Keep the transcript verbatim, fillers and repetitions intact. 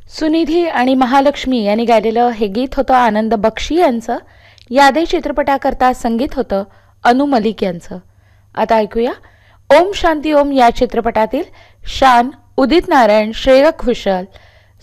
सुनिधी आणि महालक्ष्मी यांनी गायलेलं हे गीत होतं आनंद बक्षी यांचं. यादे चित्रपटाकरता संगीत होतं अनु मलिक यांचं. आता ऐकूया ओम शांती ओम या चित्रपटातील शान, उदित नारायण, श्रेया घोषाल